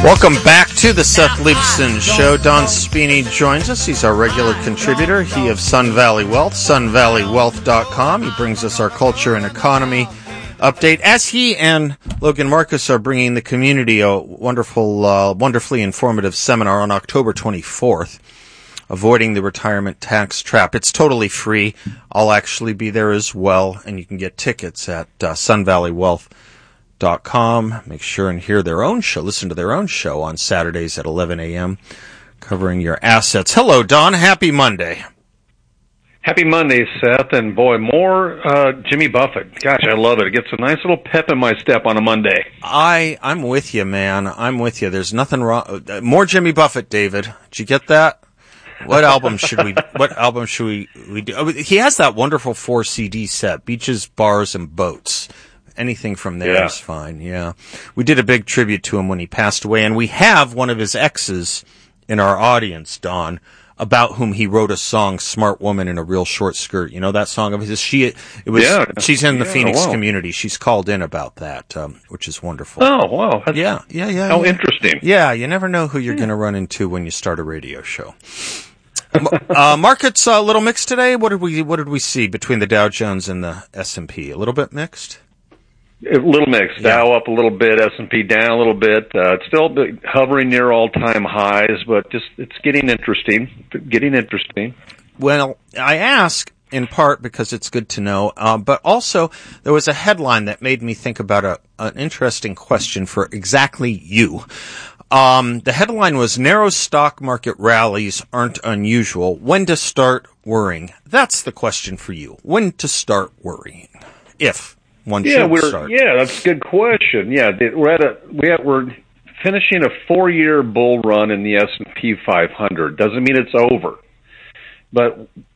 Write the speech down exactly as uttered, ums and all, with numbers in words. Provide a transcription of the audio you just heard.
Welcome back to the Seth Leibsohn Show. Don Spini joins us. He's our regular contributor. He of Sun Valley Wealth, sun valley wealth dot com. He brings us our culture and economy update, as he and Logan Marcus are bringing the community a wonderful, uh, wonderfully informative seminar on October twenty-fourth, Avoiding the Retirement Tax Trap. It's totally free. I'll actually be there as well, and you can get tickets at uh, sun valley wealth dot com. Make sure and hear their own show, listen to their own show on Saturdays at eleven a.m., covering your assets. Hello, Don. Happy Monday. Happy Monday, Seth, and boy, more uh, Jimmy Buffett. Gosh, I love it. It gets a nice little pep in my step on a Monday. I, I'm with you, man. I'm with you. There's nothing wrong. More Jimmy Buffett, David. Did you get that? What album should we, what album should we, we do? Oh, he has that wonderful four C D set, Beaches, Bars, and Boats. Anything from there yeah. is fine, yeah. We did a big tribute to him when he passed away, and we have one of his exes in our audience, Don, about whom he wrote a song, Smart Woman in a Real Short Skirt. You know that song of his? She, it was, yeah. she's in the yeah, Phoenix wow. community. She's called in about that, um, which is wonderful. Oh, wow. That's, yeah, yeah, yeah. How yeah. interesting. Yeah, you never know who you're yeah. going to run into when you start a radio show. uh, markets a uh, little mixed today. What did we, what did we see between the Dow Jones and the S and P? A little bit mixed? A little mixed. Yeah. Dow up a little bit, S and P down a little bit. Uh, it's still hovering near all-time highs, but just it's getting interesting. Getting interesting. Well, I ask in part because it's good to know, uh, but also there was a headline that made me think about a, an interesting question for exactly you. Um, the headline was, narrow stock market rallies aren't unusual. When to start worrying? That's the question for you. When to start worrying? If one yeah, should we're, start. Yeah, that's a good question. Yeah, we're at a, we have, we're finishing a four-year bull run in the S and P five hundred. Doesn't mean it's over. But